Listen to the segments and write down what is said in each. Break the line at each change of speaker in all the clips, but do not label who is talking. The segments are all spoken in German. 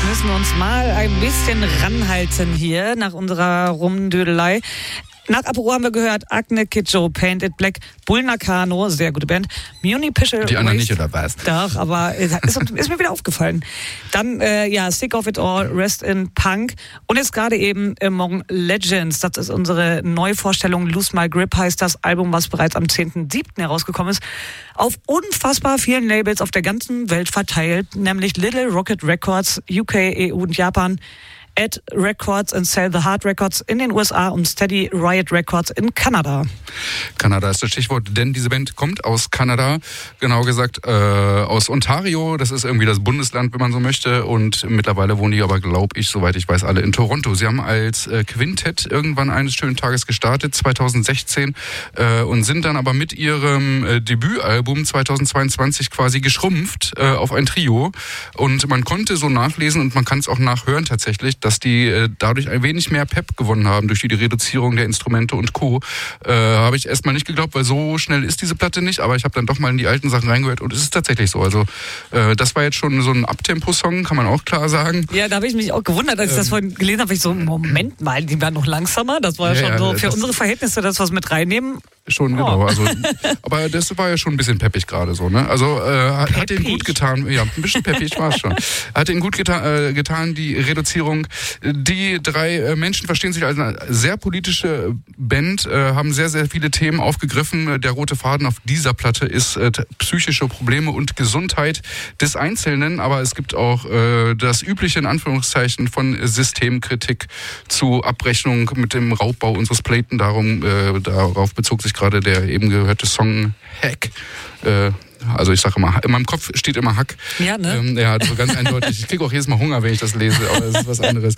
müssen uns mal ein bisschen ranhalten hier nach unserer Rumdödelei. Nach Apero haben wir gehört Agne Kidjo, Paint It Black, Bull Nakano, sehr gute Band, Muni Pischel.
Die anderen nicht, oder was?
Doch, aber ist mir wieder aufgefallen. Dann, Sick of It All, Rest in Punk und jetzt gerade eben Among Legends. Das ist unsere Neuvorstellung. Lose My Grip heißt das Album, was bereits am 10.7. herausgekommen ist. Auf unfassbar vielen Labels auf der ganzen Welt verteilt, nämlich Little Rocket Records, UK, EU und Japan, Ed Records und Sell the Heart Records in den USA und Steady Riot Records in Kanada.
Kanada ist das Stichwort, denn diese Band kommt aus Kanada, genau gesagt aus Ontario. Das ist irgendwie das Bundesland, wenn man so möchte. Und mittlerweile wohnen die aber, glaube ich, soweit ich weiß, alle in Toronto. Sie haben als Quintett irgendwann eines schönen Tages gestartet, 2016, und sind dann aber mit ihrem Debütalbum 2022 quasi geschrumpft auf ein Trio. Und man konnte so nachlesen und man kann es auch nachhören tatsächlich, dass die dadurch ein wenig mehr Pep gewonnen haben durch die Reduzierung der Instrumente und Co. Habe ich erstmal nicht geglaubt, weil so schnell ist diese Platte nicht, aber ich habe dann doch mal in die alten Sachen reingehört und es ist tatsächlich so. Also das war jetzt schon so ein Abtempo-Song, kann man auch klar sagen.
Ja, da habe ich mich auch gewundert, als ich das vorhin gelesen habe, ich so, Moment mal, die waren noch langsamer, das war ja schon so für unsere Verhältnisse, das was mit reinnehmen.
Schon, genau. Also, aber das war ja schon ein bisschen peppig gerade so, ne? Also hat denen gut getan, ja, ein bisschen peppig war es schon. Hat denen gut getan, die Reduzierung. Die drei Menschen verstehen sich als eine sehr politische Band, haben sehr, sehr viele Themen aufgegriffen. Der rote Faden auf dieser Platte ist psychische Probleme und Gesundheit des Einzelnen, aber es gibt auch das übliche, in Anführungszeichen, von Systemkritik zu Abrechnung mit dem Raubbau unseres Planeten. Darauf bezog sich gerade der eben gehörte Song Hack. Also ich sage immer, in meinem Kopf steht immer Hack.
Ja, ne?
Ja, so ganz eindeutig. Ich kriege auch jedes Mal Hunger, wenn ich das lese, aber das ist was anderes.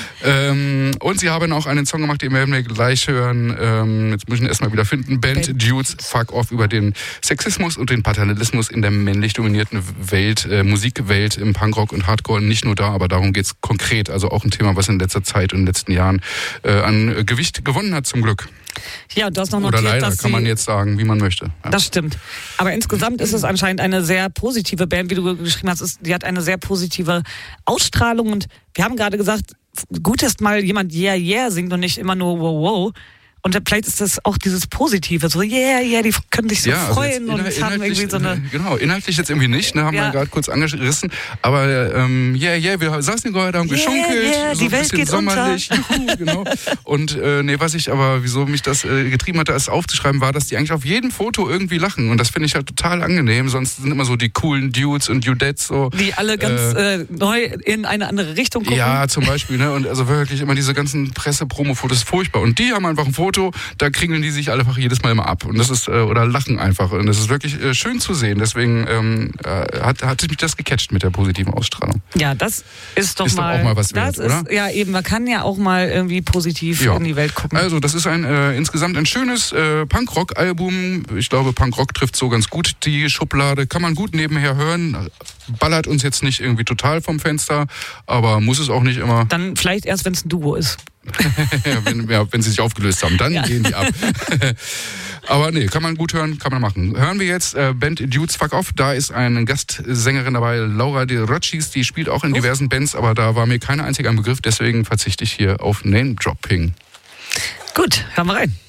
Und sie haben auch einen Song gemacht, den werden wir gleich hören. Jetzt muss ich ihn erstmal wieder finden. Band Dudes Fuck Off, über den Sexismus und den Paternalismus in der männlich dominierten Welt, Musikwelt im Punkrock und Hardcore. Nicht nur da, aber darum geht's konkret. Also auch ein Thema, was in letzter Zeit und in den letzten Jahren an Gewicht gewonnen hat, zum Glück.
Ja, du hast noch notiert,
oder leider, kann man jetzt sagen, wie man möchte. Ja.
Das stimmt. Aber insgesamt ist es anscheinend eine sehr positive Band, wie du geschrieben hast. Die hat eine sehr positive Ausstrahlung und wir haben gerade gesagt, gut ist mal jemand Yeah, yeah singt und nicht immer nur Wow, wow. Und vielleicht ist das auch dieses Positive, so yeah, yeah, die können sich so freuen und haben irgendwie so eine...
Genau, inhaltlich jetzt irgendwie nicht, ne, haben wir gerade kurz angerissen, aber yeah, yeah, wir saßen gerade, haben geschunkelt,
yeah,
so
die
ein
Welt
bisschen
geht
sommerlich, juhu, genau. Und wieso mich das getrieben hatte, es aufzuschreiben, war, dass die eigentlich auf jedem Foto irgendwie lachen und das finde ich halt total angenehm, sonst sind immer so die coolen Dudes und Dudettes so.
Die alle ganz neu in eine andere Richtung gucken.
Ja, zum Beispiel, ne, und also wirklich immer diese ganzen Presse-Promo-Fotos, furchtbar. Und die haben einfach ein Foto, da kringeln die sich einfach jedes Mal immer ab und das ist oder lachen einfach und das ist wirklich schön zu sehen. Deswegen hat mich das gecatcht mit der positiven Ausstrahlung.
Ja, das ist doch mal
auch mal was wert, oder?
Ja, eben, man kann ja auch mal irgendwie positiv in die Welt gucken.
Also das ist insgesamt ein schönes Punkrock-Album. Ich glaube, Punkrock trifft so ganz gut die Schublade. Kann man gut nebenher hören. Ballert uns jetzt nicht irgendwie total vom Fenster, aber muss es auch nicht immer.
Dann vielleicht erst, wenn es ein Duo ist.
wenn sie sich aufgelöst haben, dann gehen die ab. Aber nee, kann man gut hören, kann man machen. Hören wir jetzt Band Dudes Fuck Off. Da ist eine Gastsängerin dabei, Laura De Rochis, die spielt auch in diversen Bands, aber da war mir keine einzige ein Begriff, deswegen verzichte ich hier auf Name-Dropping.
Gut, hören wir rein.